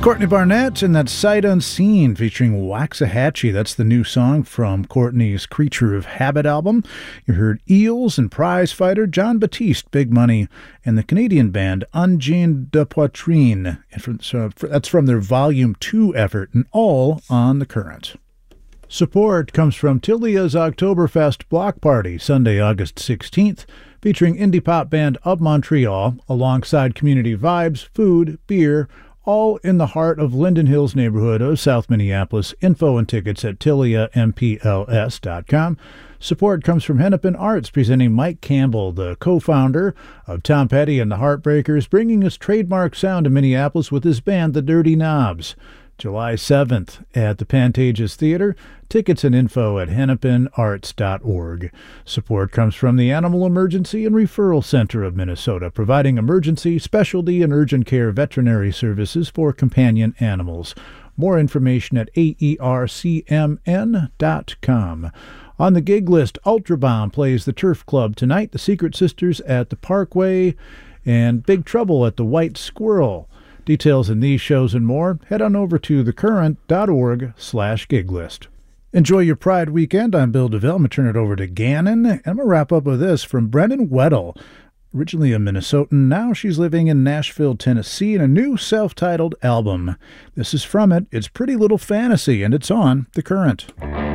Courtney Barnett and that Sight Unseen featuring Waxahachie. That's the new song from Courtney's Creature of Habit album. You heard Eels and Prize Fighter, John Batiste, Big Money, and the Canadian band Ungine de Poitrine. That's from their Volume 2 effort, and all on The Current. Support comes from Tilia's Oktoberfest Block Party, Sunday, August 16th, featuring indie pop band Of Montreal, alongside community vibes, food, beer, all in the heart of Linden Hills neighborhood of South Minneapolis. Info and tickets at tiliampls.com. Support comes from Hennepin Arts, presenting Mike Campbell, the co-founder of Tom Petty and the Heartbreakers, bringing his trademark sound to Minneapolis with his band, the Dirty Knobs. July 7th at the Pantages Theater. Tickets and info at hennepinarts.org. Support comes from the Animal Emergency and Referral Center of Minnesota, providing emergency, specialty, and urgent care veterinary services for companion animals. More information at aercmn.com. On the gig list, Ultrabomb plays the Turf Club tonight, the Secret Sisters at the Parkway, and Big Trouble at the White Squirrel. Details in these shows and more, head on over to thecurrent.org/giglist. Enjoy your Pride weekend. I'm Bill DeVille. I'm going to turn it over to Gannon. And I'm going to wrap up with this from Brennan Weddle. Originally a Minnesotan, now she's living in Nashville, Tennessee, in a new self-titled album. This is from it. It's Pretty Little Fantasy, and it's on The Current.